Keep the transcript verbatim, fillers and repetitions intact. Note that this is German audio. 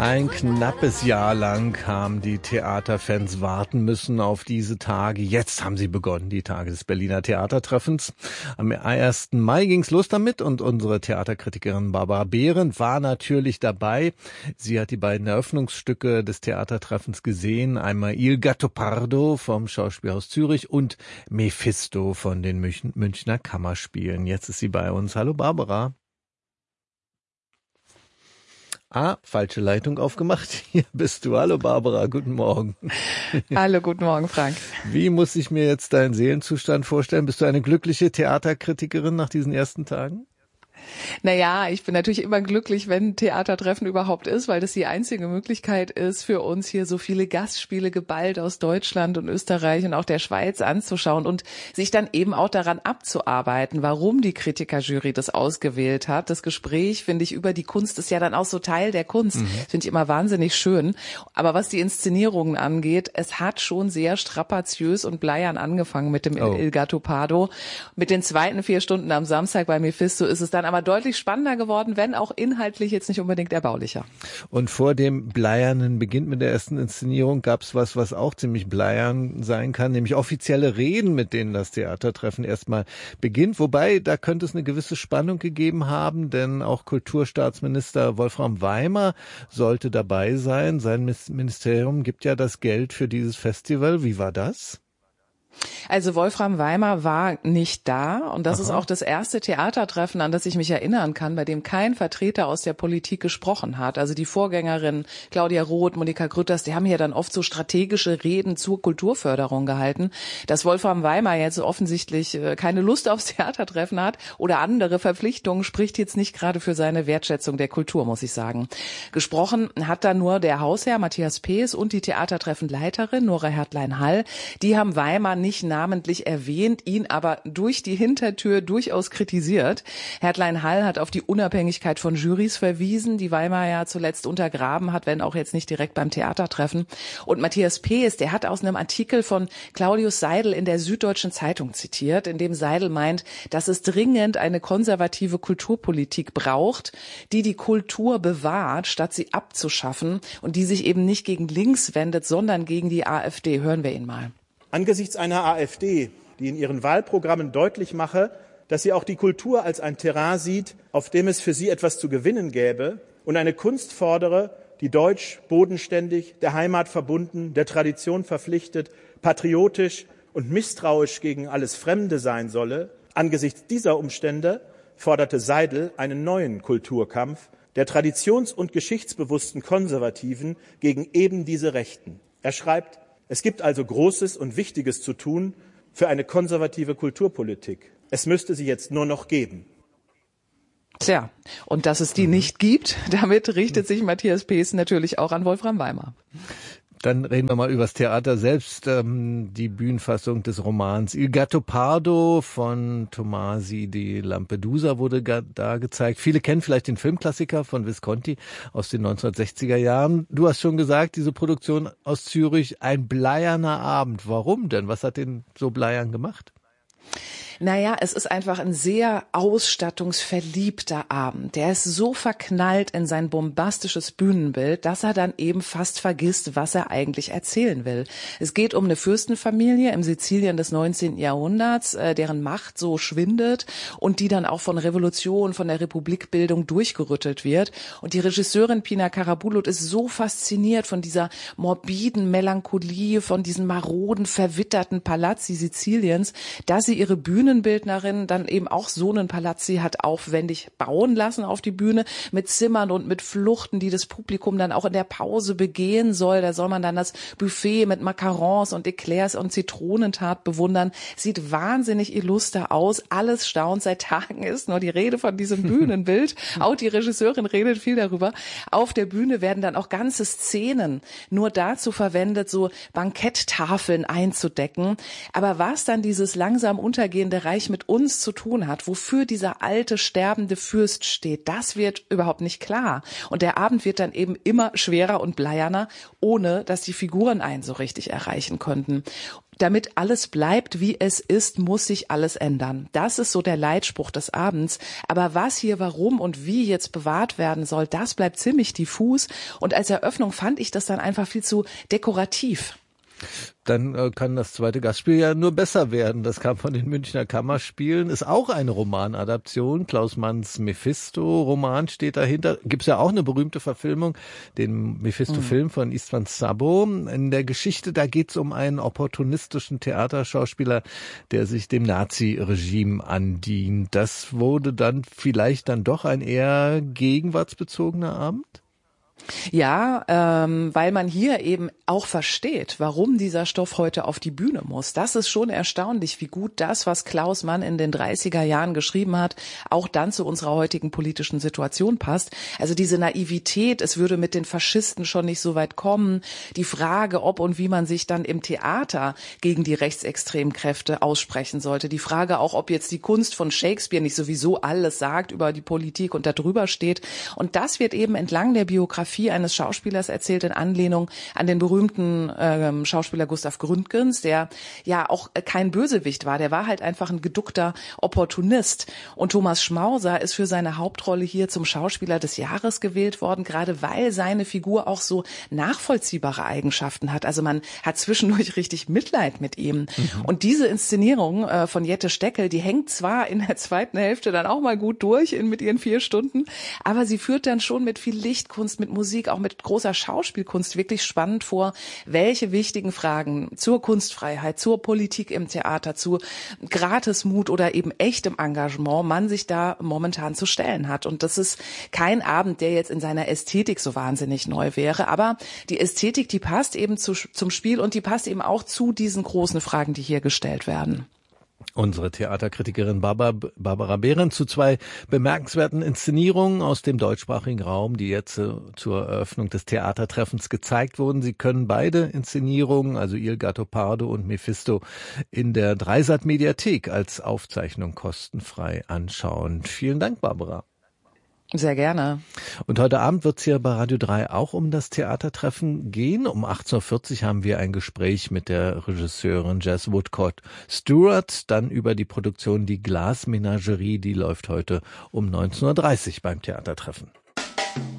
Ein knappes Jahr lang haben die Theaterfans warten müssen auf diese Tage. Jetzt haben sie begonnen, die Tage des Berliner Theatertreffens. Am ersten Mai ging's los damit und unsere Theaterkritikerin Barbara Behrendt war natürlich dabei. Sie hat die beiden Eröffnungsstücke des Theatertreffens gesehen. Einmal Il Gattopardo vom Schauspielhaus Zürich und Mephisto von den Münchner Kammerspielen. Jetzt ist sie bei uns. Hallo Barbara. Ah, falsche Leitung aufgemacht. Hier bist du. Hallo Barbara, guten Morgen. Hallo, guten Morgen, Frank. Wie muss ich mir jetzt deinen Seelenzustand vorstellen? Bist du eine glückliche Theaterkritikerin nach diesen ersten Tagen? Naja, ich bin natürlich immer glücklich, wenn Theatertreffen überhaupt ist, weil das die einzige Möglichkeit ist, für uns hier so viele Gastspiele geballt aus Deutschland und Österreich und auch der Schweiz anzuschauen und sich dann eben auch daran abzuarbeiten, warum die Kritikerjury das ausgewählt hat. Das Gespräch, finde ich, über die Kunst ist ja dann auch so Teil der Kunst. Mhm. Finde ich immer wahnsinnig schön. Aber was die Inszenierungen angeht, es hat schon sehr strapaziös und bleiern angefangen mit dem oh. Il Gattopardo. Mit den zweiten vier Stunden am Samstag bei Mephisto ist es dann aber deutlich spannender geworden, wenn auch inhaltlich jetzt nicht unbedingt erbaulicher. Und vor dem bleiernen Beginn mit der ersten Inszenierung gab es was, was auch ziemlich bleiern sein kann, nämlich offizielle Reden, mit denen das Theatertreffen erstmal beginnt. Wobei, da könnte es eine gewisse Spannung gegeben haben, denn auch Kulturstaatsminister Wolfram Weimer sollte dabei sein. Sein Ministerium gibt ja das Geld für dieses Festival. Wie war das? Also Wolfram Weimer war nicht da und das Aha. ist auch das erste Theatertreffen, an das ich mich erinnern kann, bei dem kein Vertreter aus der Politik gesprochen hat. Also die Vorgängerin Claudia Roth, Monika Grütters, die haben ja dann oft so strategische Reden zur Kulturförderung gehalten. Dass Wolfram Weimer jetzt offensichtlich keine Lust aufs Theatertreffen hat oder andere Verpflichtungen, spricht jetzt nicht gerade für seine Wertschätzung der Kultur, muss ich sagen. Gesprochen hat da nur der Hausherr Matthias Pees und die Theatertreffenleiterin Nora Hertlein-Hall. Die haben Weimer nicht namentlich erwähnt, ihn aber durch die Hintertür durchaus kritisiert. Hertlein-Hall hat auf die Unabhängigkeit von Jurys verwiesen, die Weimer ja zuletzt untergraben hat, wenn auch jetzt nicht direkt beim Theatertreffen. Und Matthias Pees, der hat aus einem Artikel von Claudius Seidel in der Süddeutschen Zeitung zitiert, in dem Seidel meint, dass es dringend eine konservative Kulturpolitik braucht, die die Kultur bewahrt, statt sie abzuschaffen und die sich eben nicht gegen links wendet, sondern gegen die AfD. Hören wir ihn mal. Angesichts einer AfD, die in ihren Wahlprogrammen deutlich mache, dass sie auch die Kultur als ein Terrain sieht, auf dem es für sie etwas zu gewinnen gäbe, und eine Kunst fordere, die deutsch, bodenständig, der Heimat verbunden, der Tradition verpflichtet, patriotisch und misstrauisch gegen alles Fremde sein solle, angesichts dieser Umstände forderte Seidel einen neuen Kulturkampf der traditions- und geschichtsbewussten Konservativen gegen eben diese Rechten. Er schreibt: Es gibt also Großes und Wichtiges zu tun für eine konservative Kulturpolitik. Es müsste sie jetzt nur noch geben. Tja, und dass es die nicht gibt, damit richtet sich Matthias Pees natürlich auch an Wolfram Weimer. Dann reden wir mal über das Theater selbst. Ähm, die Bühnenfassung des Romans Il Gattopardo von Tomasi di Lampedusa wurde ga- da gezeigt. Viele kennen vielleicht den Filmklassiker von Visconti aus den neunzehnhundertsechziger Jahren. Du hast schon gesagt, diese Produktion aus Zürich, ein bleierner Abend. Warum denn? Was hat den so bleiern gemacht? Naja, es ist einfach ein sehr ausstattungsverliebter Abend. Der ist so verknallt in sein bombastisches Bühnenbild, dass er dann eben fast vergisst, was er eigentlich erzählen will. Es geht um eine Fürstenfamilie im Sizilien des neunzehnten Jahrhunderts, deren Macht so schwindet und die dann auch von Revolution, von der Republikbildung durchgerüttelt wird. Und die Regisseurin Pina Karabulut ist so fasziniert von dieser morbiden Melancholie, von diesen maroden, verwitterten Palazzi Siziliens, dass sie ihre Bühne Bühnenbildnerin dann eben auch so einen Palazzi hat aufwendig bauen lassen auf die Bühne mit Zimmern und mit Fluchten, die das Publikum dann auch in der Pause begehen soll. Da soll man dann das Buffet mit Macarons und Eclairs und Zitronentat bewundern. Sieht wahnsinnig illuster aus. Alles staunt. Seit Tagen ist nur die Rede von diesem Bühnenbild. Auch die Regisseurin redet viel darüber. Auf der Bühne werden dann auch ganze Szenen nur dazu verwendet, so Banketttafeln einzudecken. Aber was dann dieses langsam untergehende Reich mit uns zu tun hat, wofür dieser alte, sterbende Fürst steht, das wird überhaupt nicht klar. Und der Abend wird dann eben immer schwerer und bleierner, ohne dass die Figuren einen so richtig erreichen könnten. damit alles bleibt, wie es ist, muss sich alles ändern. Das ist so der Leitspruch des Abends. Aber was hier, warum und wie jetzt bewahrt werden soll, das bleibt ziemlich diffus. Und als Eröffnung fand ich das dann einfach viel zu dekorativ. Dann äh, kann das zweite Gastspiel ja nur besser werden. Das kam von den Münchner Kammerspielen, ist auch eine Romanadaption. Klaus Manns Mephisto-Roman steht dahinter. Gibt's ja auch eine berühmte Verfilmung, den Mephisto-Film mhm. von Istvan Szabo. In der Geschichte, da geht's um einen opportunistischen Theaterschauspieler, der sich dem Nazi-Regime andient. Das wurde dann vielleicht dann doch ein eher gegenwartsbezogener Abend? Ja, ähm, weil man hier eben auch versteht, warum dieser Stoff heute auf die Bühne muss. Das ist schon erstaunlich, wie gut das, was Klaus Mann in den dreißiger Jahren geschrieben hat, auch dann zu unserer heutigen politischen Situation passt. Also diese Naivität, es würde mit den Faschisten schon nicht so weit kommen. Die Frage, ob und wie man sich dann im Theater gegen die rechtsextremen Kräfte aussprechen sollte. Die Frage auch, ob jetzt die Kunst von Shakespeare nicht sowieso alles sagt über die Politik und da drüber steht. Und das wird eben entlang der Biografie eines Schauspielers erzählt in Anlehnung an den berühmten ähm, Schauspieler Gustav Gründgens, der ja auch kein Bösewicht war, der war halt einfach ein geduckter Opportunist. Und Thomas Schmauser ist für seine Hauptrolle hier zum Schauspieler des Jahres gewählt worden, gerade weil seine Figur auch so nachvollziehbare Eigenschaften hat. Also man hat zwischendurch richtig Mitleid mit ihm. Mhm. Und diese Inszenierung äh, von Jette Steckel, die hängt zwar in der zweiten Hälfte dann auch mal gut durch in, mit ihren vier Stunden, aber sie führt dann schon mit viel Lichtkunst, mit Musik, auch mit großer Schauspielkunst wirklich spannend vor, welche wichtigen Fragen zur Kunstfreiheit, zur Politik im Theater, zu Gratismut oder eben echtem Engagement man sich da momentan zu stellen hat. Und das ist kein Abend, der jetzt in seiner Ästhetik so wahnsinnig neu wäre, aber die Ästhetik, die passt eben zu, zum Spiel und die passt eben auch zu diesen großen Fragen, die hier gestellt werden. Unsere Theaterkritikerin Barbara, Barbara Behrendt zu zwei bemerkenswerten Inszenierungen aus dem deutschsprachigen Raum, die jetzt äh, zur Eröffnung des Theatertreffens gezeigt wurden. Sie können beide Inszenierungen, also Il Gattopardo und Mephisto, in der Dreisat-Mediathek als Aufzeichnung kostenfrei anschauen. Vielen Dank, Barbara. Sehr gerne. Und heute Abend wird es hier bei Radio drei auch um das Theatertreffen gehen. Um achtzehn Uhr vierzig haben wir ein Gespräch mit der Regisseurin Jess Woodcock Stewart. Dann über die Produktion Die Glasmenagerie, die läuft heute um neunzehn Uhr dreißig beim Theatertreffen.